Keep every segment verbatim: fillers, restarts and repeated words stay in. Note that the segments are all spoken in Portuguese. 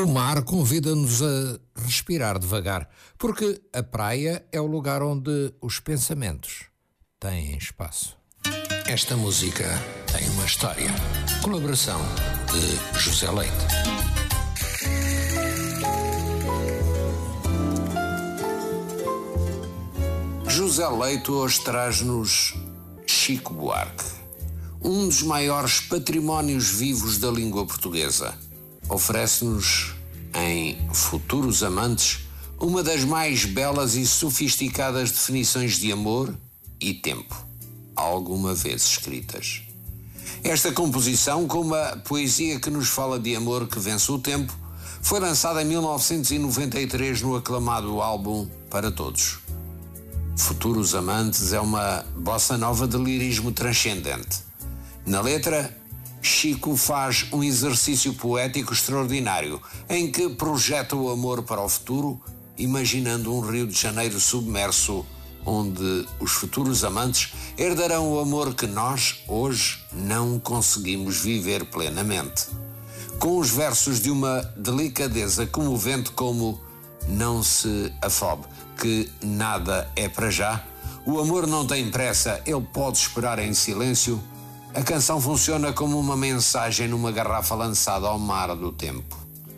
O mar convida-nos a respirar devagar, porque a praia é o lugar onde os pensamentos têm espaço. Esta música tem uma história. Colaboração de José Leite. José Leite hoje traz-nos Chico Buarque, um dos maiores patrimónios vivos da língua portuguesa. Oferece-nos, em Futuros Amantes, uma das mais belas e sofisticadas definições de amor e tempo alguma vez escritas. Esta composição, com uma poesia que nos fala de amor que vence o tempo, foi lançada em mil novecentos e noventa e três no aclamado álbum Para Todos. Futuros Amantes é uma bossa nova de lirismo transcendente. Na letra, Chico faz um exercício poético extraordinário em que projeta o amor para o futuro, imaginando um Rio de Janeiro submerso, onde os futuros amantes herdarão o amor que nós, hoje, não conseguimos viver plenamente. Com os versos de uma delicadeza comovente como "Não se afobe, que nada é para já", "O amor não tem pressa, ele pode esperar em silêncio", a canção funciona como uma mensagem numa garrafa lançada ao mar do tempo.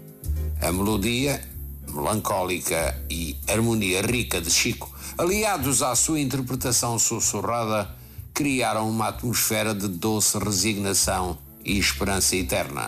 A melodia, melancólica e harmonia rica de Chico, aliados à sua interpretação sussurrada, criaram uma atmosfera de doce resignação e esperança eterna.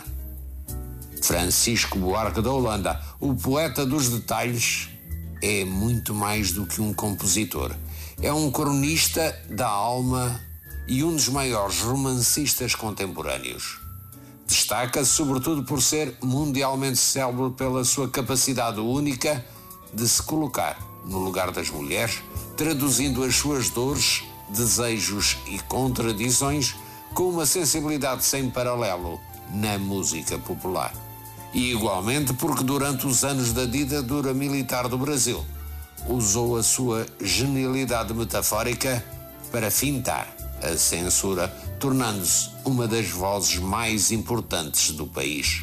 Francisco Buarque da Holanda, o poeta dos detalhes, é muito mais do que um compositor. É um cronista da alma e um dos maiores romancistas contemporâneos. Destaca-se sobretudo por ser mundialmente célebre pela sua capacidade única de se colocar no lugar das mulheres, traduzindo as suas dores, desejos e contradições com uma sensibilidade sem paralelo na música popular. E igualmente porque durante os anos da ditadura militar do Brasil usou a sua genialidade metafórica para fintar a censura, tornando-se uma das vozes mais importantes do país.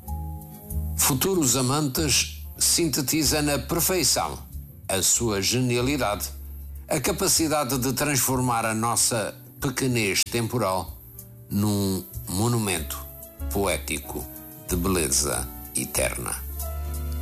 Futuros Amantes sintetiza na perfeição a sua genialidade, a capacidade de transformar a nossa pequenez temporal num monumento poético de beleza eterna.